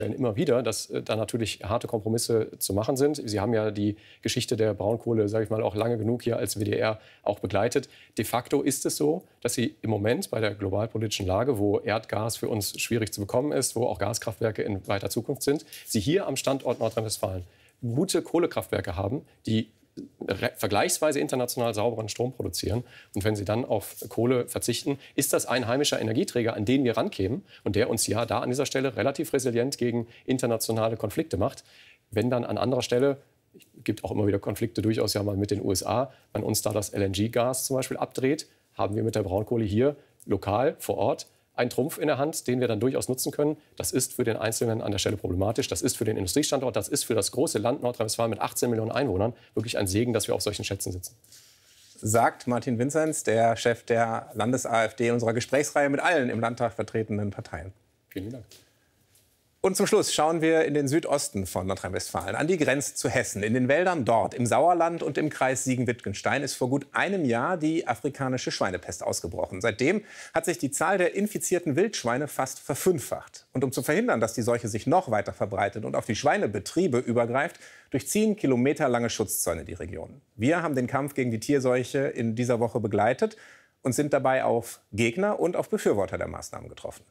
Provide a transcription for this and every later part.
immer wieder, dass da natürlich harte Kompromisse zu machen sind. Sie haben ja die Geschichte der Braunkohle, sage ich mal, auch lange genug hier als WDR auch begleitet. De facto ist es so, dass Sie im Moment bei der globalpolitischen Lage, wo Erdgas für uns schwierig zu bekommen ist, wo auch Gaskraftwerke in weiter Zukunft sind, Sie hier am Standort Nordrhein-Westfalen gute Kohlekraftwerke haben, die vergleichsweise international sauberen Strom produzieren. Und wenn Sie dann auf Kohle verzichten, ist das ein heimischer Energieträger, an den wir rankämen und der uns ja da an dieser Stelle relativ resilient gegen internationale Konflikte macht. Wenn dann an anderer Stelle, es gibt auch immer wieder Konflikte durchaus ja mal mit den USA, man uns da das LNG-Gas zum Beispiel abdreht, haben wir mit der Braunkohle hier lokal vor Ort einen Trumpf in der Hand, den wir dann durchaus nutzen können. Das ist für den Einzelnen an der Stelle problematisch. Das ist für den Industriestandort, das ist für das große Land Nordrhein-Westfalen mit 18 Millionen Einwohnern wirklich ein Segen, dass wir auf solchen Schätzen sitzen. Sagt Martin Vinzenz, der Chef der Landes-AfD, unserer Gesprächsreihe mit allen im Landtag vertretenen Parteien. Vielen Dank. Und zum Schluss schauen wir in den Südosten von Nordrhein-Westfalen, an die Grenze zu Hessen. In den Wäldern dort, im Sauerland und im Kreis Siegen-Wittgenstein ist vor gut einem Jahr die afrikanische Schweinepest ausgebrochen. Seitdem hat sich die Zahl der infizierten Wildschweine fast verfünffacht. Und um zu verhindern, dass die Seuche sich noch weiter verbreitet und auf die Schweinebetriebe übergreift, durchziehen kilometerlange Schutzzäune die Region. Wir haben den Kampf gegen die Tierseuche in dieser Woche begleitet und sind dabei auf Gegner und auf Befürworter der Maßnahmen getroffen.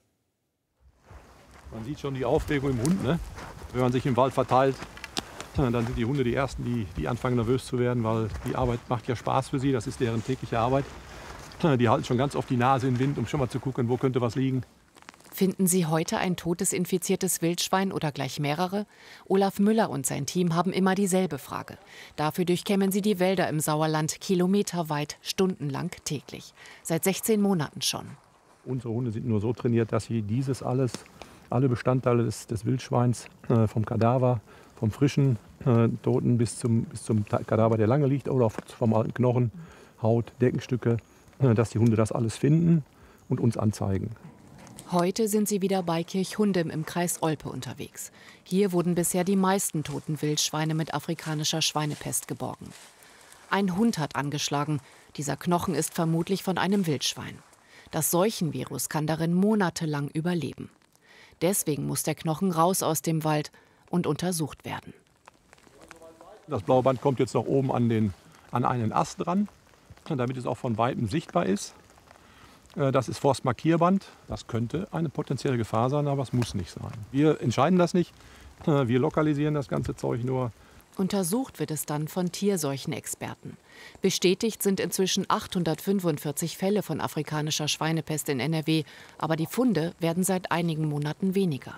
Man sieht schon die Aufregung im Hund, ne? Wenn man sich im Wald verteilt, dann sind die Hunde die Ersten, die anfangen nervös zu werden, weil die Arbeit macht ja Spaß für sie, das ist deren tägliche Arbeit. Die halten schon ganz oft die Nase in den Wind, um schon mal zu gucken, wo könnte was liegen. Finden Sie heute ein totes infiziertes Wildschwein oder gleich mehrere? Olaf Müller und sein Team haben immer dieselbe Frage. Dafür durchkämmen sie die Wälder im Sauerland kilometerweit, stundenlang täglich. Seit 16 Monaten schon. Unsere Hunde sind nur so trainiert, dass sie alle Bestandteile des Wildschweins, vom Kadaver, vom frischen Toten bis zum Kadaver, der lange liegt, oder auch vom alten Knochen, Haut, Deckenstücke, dass die Hunde das alles finden und uns anzeigen. Heute sind sie wieder bei Kirchhundem im Kreis Olpe unterwegs. Hier wurden bisher die meisten toten Wildschweine mit afrikanischer Schweinepest geborgen. Ein Hund hat angeschlagen. Dieser Knochen ist vermutlich von einem Wildschwein. Das Seuchenvirus kann darin monatelang überleben. Deswegen muss der Knochen raus aus dem Wald und untersucht werden. Das blaue Band kommt jetzt noch oben an einen Ast dran, damit es auch von weitem sichtbar ist. Das ist Forstmarkierband. Das könnte eine potenzielle Gefahr sein, aber es muss nicht sein. Wir entscheiden das nicht. Wir lokalisieren das ganze Zeug nur. Untersucht wird es dann von Tierseuchenexperten. Bestätigt sind inzwischen 845 Fälle von afrikanischer Schweinepest in NRW. Aber die Funde werden seit einigen Monaten weniger.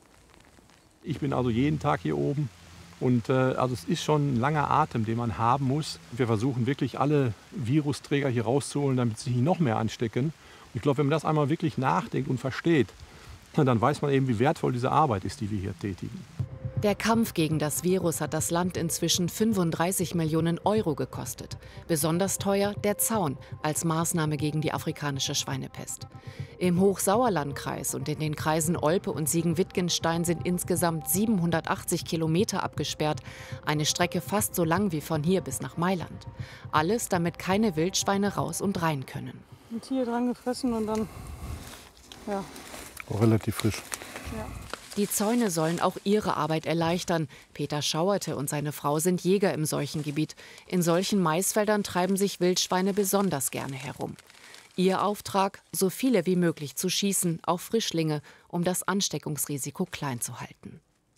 Ich bin also jeden Tag hier oben. Und also es ist schon ein langer Atem, den man haben muss. Wir versuchen wirklich alle Virusträger hier rauszuholen, damit sie sich noch mehr anstecken. Und ich glaube, wenn man das einmal wirklich nachdenkt und versteht, dann weiß man eben, wie wertvoll diese Arbeit ist, die wir hier tätigen. Der Kampf gegen das Virus hat das Land inzwischen 35 Millionen Euro gekostet. Besonders teuer der Zaun als Maßnahme gegen die afrikanische Schweinepest. Im Hochsauerlandkreis und in den Kreisen Olpe und Siegen-Wittgenstein sind insgesamt 780 Kilometer abgesperrt. Eine Strecke fast so lang wie von hier bis nach Mailand. Alles, damit keine Wildschweine raus und rein können. Ein Tier dran gefressen und dann, ja. Auch relativ frisch. Ja. Die Zäune sollen auch ihre Arbeit erleichtern. Peter Schauerte und seine Frau sind Jäger im Seuchengebiet. In solchen Maisfeldern treiben sich Wildschweine besonders gerne herum. Ihr Auftrag, so viele wie möglich zu schießen, auf Frischlinge, um das Ansteckungsrisiko klein zu halten.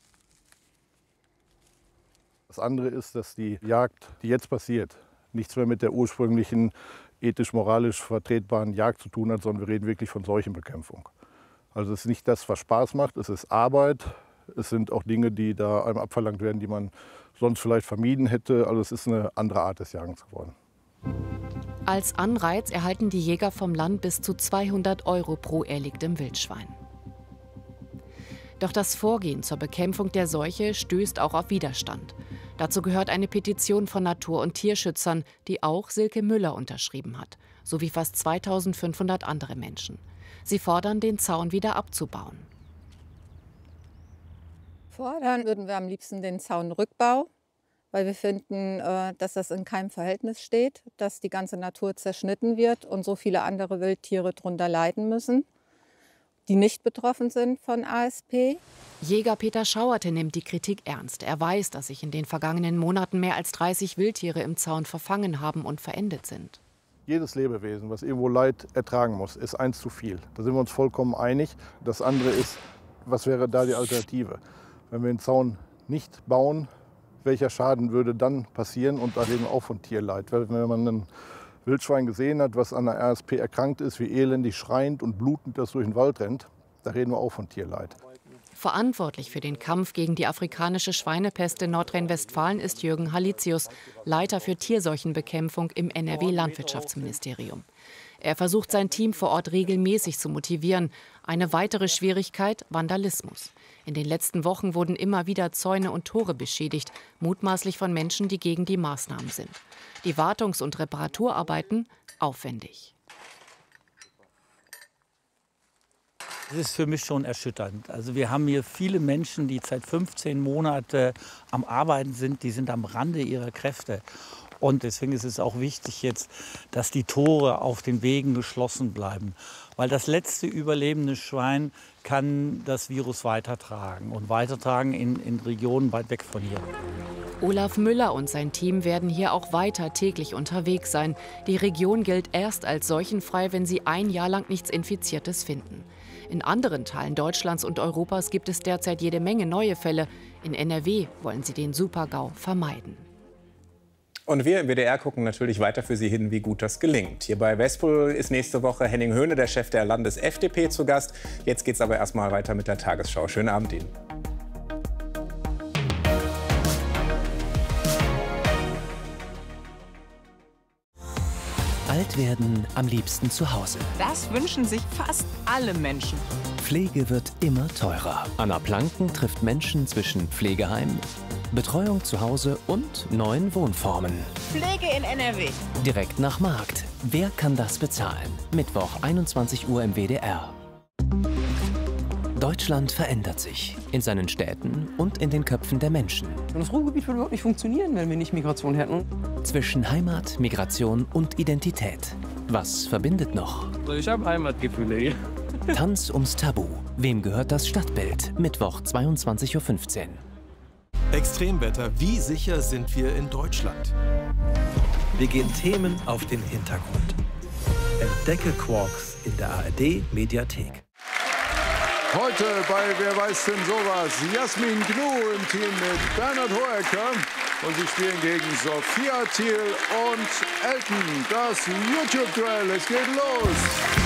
Das andere ist, dass die Jagd, die jetzt passiert, nichts mehr mit der ursprünglichen ethisch-moralisch vertretbaren Jagd zu tun hat, sondern wir reden wirklich von Seuchenbekämpfung. Also es ist nicht das, was Spaß macht, es ist Arbeit. Es sind auch Dinge, die da einem abverlangt werden, die man sonst vielleicht vermieden hätte. Also es ist eine andere Art des Jagens geworden. Als Anreiz erhalten die Jäger vom Land bis zu 200 € pro erlegtem Wildschwein. Doch das Vorgehen zur Bekämpfung der Seuche stößt auch auf Widerstand. Dazu gehört eine Petition von Natur- und Tierschützern, die auch Silke Müller unterschrieben hat, sowie fast 2500 andere Menschen. Sie fordern, den Zaun wieder abzubauen. Fordern würden wir am liebsten den Zaunrückbau, weil wir finden, dass das in keinem Verhältnis steht, dass die ganze Natur zerschnitten wird und so viele andere Wildtiere darunter leiden müssen. die nicht betroffen sind von ASP. Jäger Peter Schauerte nimmt die Kritik ernst. Er weiß, dass sich in den vergangenen Monaten mehr als 30 Wildtiere im Zaun verfangen haben und verendet sind. Jedes Lebewesen, was irgendwo Leid ertragen muss, ist eins zu viel. Da sind wir uns vollkommen einig. Das andere ist, was wäre da die Alternative? Wenn wir den Zaun nicht bauen, welcher Schaden würde dann passieren? Und da reden wir auch von Tierleid. Wenn man ein Wildschwein gesehen hat, was an der RSP erkrankt ist, wie elendig schreiend und blutend das durch den Wald rennt, da reden wir auch von Tierleid. Verantwortlich für den Kampf gegen die afrikanische Schweinepest in Nordrhein-Westfalen ist Jürgen Hallizius, Leiter für Tierseuchenbekämpfung im NRW-Landwirtschaftsministerium. Er versucht, sein Team vor Ort regelmäßig zu motivieren. Eine weitere Schwierigkeit: Vandalismus. In den letzten Wochen wurden immer wieder Zäune und Tore beschädigt, mutmaßlich von Menschen, die gegen die Maßnahmen sind. Die Wartungs- und Reparaturarbeiten aufwendig. Das ist für mich schon erschütternd. Also wir haben hier viele Menschen, die seit 15 Monaten am Arbeiten sind, die sind am Rande ihrer Kräfte. Und deswegen ist es auch wichtig jetzt, dass die Tore auf den Wegen geschlossen bleiben. Weil das letzte überlebende Schwein kann das Virus weitertragen und weitertragen in Regionen weit weg von hier. Olaf Müller und sein Team werden hier auch weiter täglich unterwegs sein. Die Region gilt erst als seuchenfrei, wenn sie ein Jahr lang nichts Infiziertes finden. In anderen Teilen Deutschlands und Europas gibt es derzeit jede Menge neue Fälle. In NRW wollen sie den Super-GAU vermeiden. Und wir im WDR gucken natürlich weiter für Sie hin, wie gut das gelingt. Hier bei Westpol ist nächste Woche Henning Höhne, der Chef der Landes-FDP, zu Gast. Jetzt geht es aber erstmal weiter mit der Tagesschau. Schönen Abend Ihnen. Alt werden am liebsten zu Hause. Das wünschen sich fast alle Menschen. Pflege wird immer teurer. Anna Planken trifft Menschen zwischen Pflegeheim, Betreuung zu Hause und neuen Wohnformen. Pflege in NRW. Direkt nach Markt. Wer kann das bezahlen? Mittwoch 21 Uhr im WDR. Deutschland verändert sich in seinen Städten und in den Köpfen der Menschen. Das Ruhrgebiet würde überhaupt nicht funktionieren, wenn wir nicht Migration hätten. Zwischen Heimat, Migration und Identität. Was verbindet noch? Ich habe Heimatgefühle hier. Tanz ums Tabu. Wem gehört das Stadtbild? Mittwoch 22:15 Uhr. Extremwetter. Wie sicher sind wir in Deutschland? Wir gehen Themen auf den Hintergrund. Entdecke Quarks in der ARD-Mediathek. Heute bei Wer weiß denn sowas? Jasmin Gnu im Team mit Bernhard Hoeker. Und sie spielen gegen Sophia Thiel und Elton. Das YouTube-Duell, es geht los.